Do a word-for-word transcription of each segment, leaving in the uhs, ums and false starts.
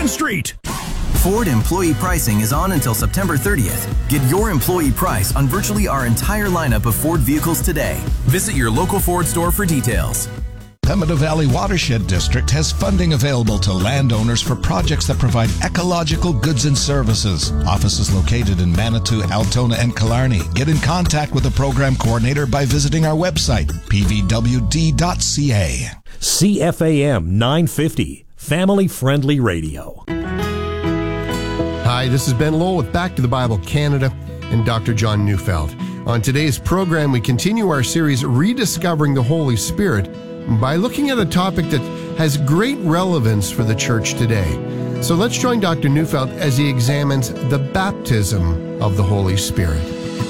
Griffin Street. Ford employee pricing is on until September thirtieth. Get your employee price on virtually our entire lineup of Ford vehicles today. Visit your local Ford store for details. Pembina Valley Watershed District has funding available to landowners for projects that provide ecological goods and services. Offices located in Manitou, Altona, and Killarney. Get in contact with the program coordinator by visiting our website, p v w d dot c a. C F A M nine fifty, family-friendly radio. Hi, this is Ben Lowell with Back to the Bible Canada and Doctor John Neufeld. On today's program, we continue our series, Rediscovering the Holy Spirit, by looking at a topic that has great relevance for the church today. So let's join Doctor Neufeld as he examines the baptism of the Holy Spirit.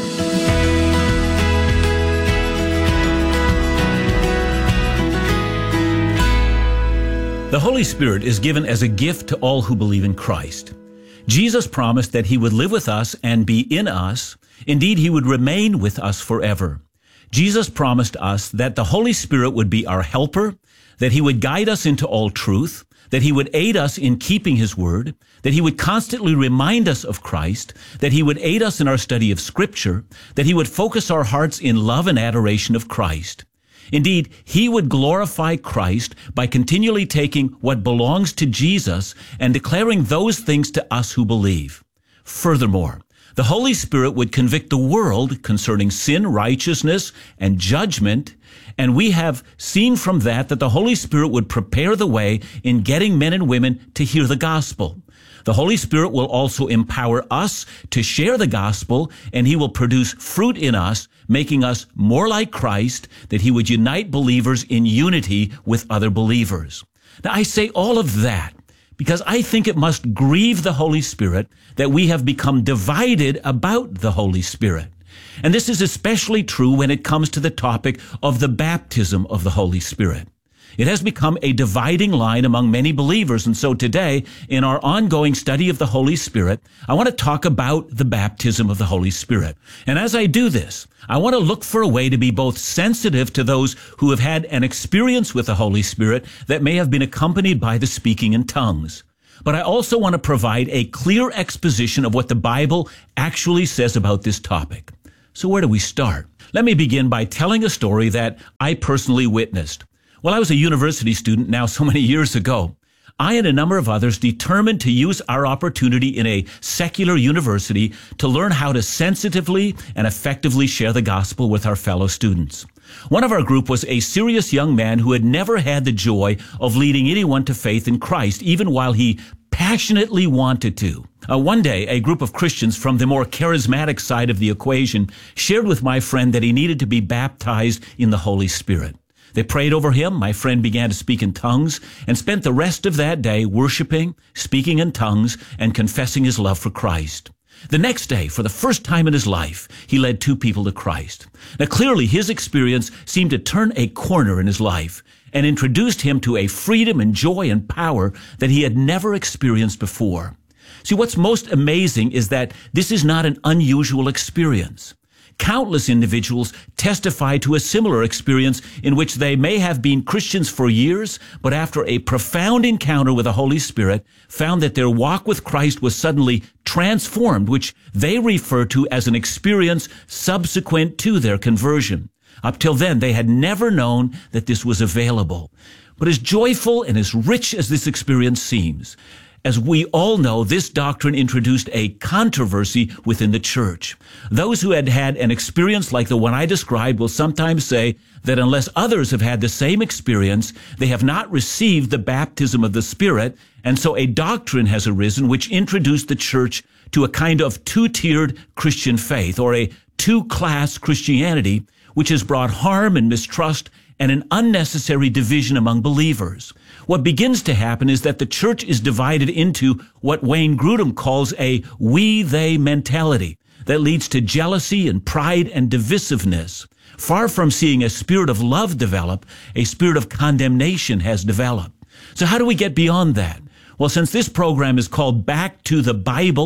The Holy Spirit is given as a gift to all who believe in Christ. Jesus promised that he would live with us and be in us. Indeed, he would remain with us forever. Jesus promised us that the Holy Spirit would be our helper, that he would guide us into all truth, that he would aid us in keeping his word, that he would constantly remind us of Christ, that he would aid us in our study of Scripture, that he would focus our hearts in love and adoration of Christ. Indeed, he would glorify Christ by continually taking what belongs to Jesus and declaring those things to us who believe. Furthermore, the Holy Spirit would convict the world concerning sin, righteousness, and judgment, and we have seen from that that the Holy Spirit would prepare the way in getting men and women to hear the gospel. The Holy Spirit will also empower us to share the gospel, and he will produce fruit in us, making us more like Christ, that he would unite believers in unity with other believers. Now, I say all of that because I think it must grieve the Holy Spirit that we have become divided about the Holy Spirit. And this is especially true when it comes to the topic of the baptism of the Holy Spirit. It has become a dividing line among many believers, and so today, in our ongoing study of the Holy Spirit, I want to talk about the baptism of the Holy Spirit. And as I do this, I want to look for a way to be both sensitive to those who have had an experience with the Holy Spirit that may have been accompanied by the speaking in tongues. But I also want to provide a clear exposition of what the Bible actually says about this topic. So where do we start? Let me begin by telling a story that I personally witnessed. Well, I was a university student now so many years ago. I and a number of others determined to use our opportunity in a secular university to learn how to sensitively and effectively share the gospel with our fellow students. One of our group was a serious young man who had never had the joy of leading anyone to faith in Christ, even while he passionately wanted to. Uh, one day, a group of Christians from the more charismatic side of the equation shared with my friend that he needed to be baptized in the Holy Spirit. They prayed over him. My friend began to speak in tongues and spent the rest of that day worshiping, speaking in tongues, and confessing his love for Christ. The next day, for the first time in his life, he led two people to Christ. Now, clearly, his experience seemed to turn a corner in his life and introduced him to a freedom and joy and power that he had never experienced before. See, what's most amazing is that this is not an unusual experience. Countless individuals testify to a similar experience in which they may have been Christians for years, but after a profound encounter with the Holy Spirit, found that their walk with Christ was suddenly transformed, which they refer to as an experience subsequent to their conversion. Up till then, they had never known that this was available. But as joyful and as rich as this experience seems, as we all know, this doctrine introduced a controversy within the church. Those who had had an experience like the one I described will sometimes say that unless others have had the same experience, they have not received the baptism of the Spirit, and so a doctrine has arisen which introduced the church to a kind of two-tiered Christian faith, or a two-class Christianity, which has brought harm and mistrust and an unnecessary division among believers. What begins to happen is that the church is divided into what Wayne Grudem calls a we-they mentality that leads to jealousy and pride and divisiveness. Far from seeing a spirit of love develop, a spirit of condemnation has developed. So how do we get beyond that? Well, since this program is called Back to the Bible,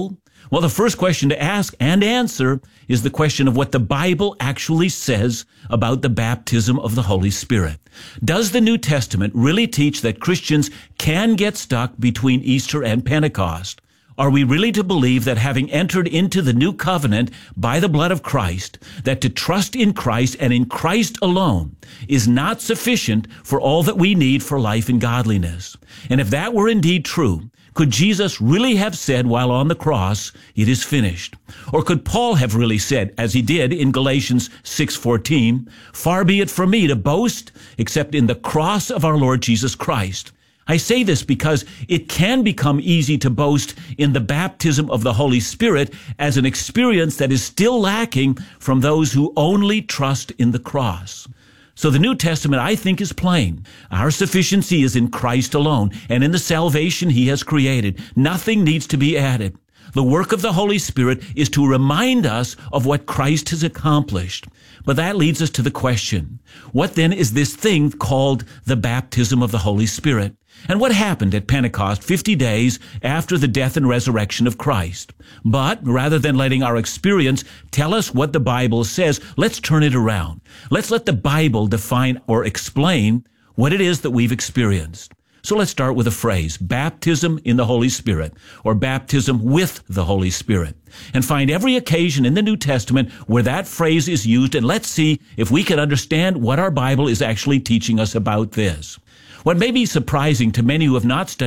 Well, the first question to ask and answer is the question of what the Bible actually says about the baptism of the Holy Spirit. Does the New Testament really teach that Christians can get stuck between Easter and Pentecost? Are we really to believe that having entered into the new covenant by the blood of Christ, that to trust in Christ and in Christ alone is not sufficient for all that we need for life and godliness? And if that were indeed true, could Jesus really have said while on the cross, "It is finished"? Or could Paul have really said, as he did in Galatians six fourteen, "Far be it from me to boast except in the cross of our Lord Jesus Christ"? I say this because it can become easy to boast in the baptism of the Holy Spirit as an experience that is still lacking from those who only trust in the cross. So the New Testament, I think, is plain. Our sufficiency is in Christ alone and in the salvation he has created. Nothing needs to be added. The work of the Holy Spirit is to remind us of what Christ has accomplished. But that leads us to the question, what then is this thing called the baptism of the Holy Spirit? And what happened at Pentecost fifty days after the death and resurrection of Christ? But rather than letting our experience tell us what the Bible says, let's turn it around. Let's let the Bible define or explain what it is that we've experienced. So let's start with a phrase, baptism in the Holy Spirit, or baptism with the Holy Spirit, and find every occasion in the New Testament where that phrase is used, and let's see if we can understand what our Bible is actually teaching us about this. What may be surprising to many who have not studied